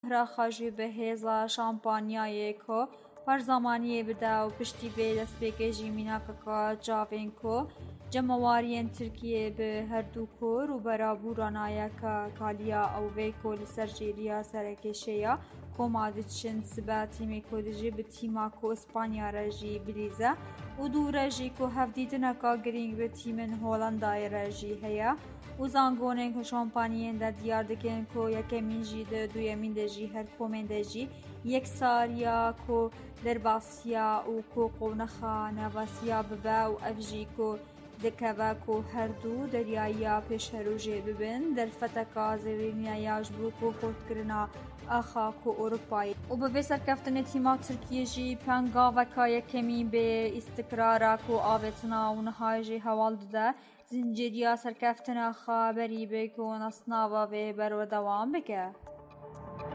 را خاجی به هیزا شامپانیای کو پر زمانی بده و پشتی به دست بکشی میناکا جاوین کو جمعوارین ترکیه به هر دو کو رو برابورا نایکا کالیا او وی کو لسر جیریا سرکشیا کو مادچن سبا تیمی کو دجی به تیما کو اسپانیا رجی بلیزه و دو رجی کو هفدیدنکا گرینگ به تیمن هولندای رجی هیا و زانگونن که شامپانیین در دیار دکن کو یکمین جی ده دویمین ده جی هر کومن ده جی یک ساریا کو در باسیا و کو قونخا نواسیا ببا و افجی کو دکوا کو هر دو دریایا پیش هروجه ببن در فتکا زرینیا یاج بو کو خود کرنا آخا کو اروپایی و به وی سرکفتن تیما ترکیه جی پنگا وکا یکمین به استقرارا کو آوتنا و نهای جی حوال ده زنجیریا سرکفتن خبری به کو نصناوا و بر و دوام بکه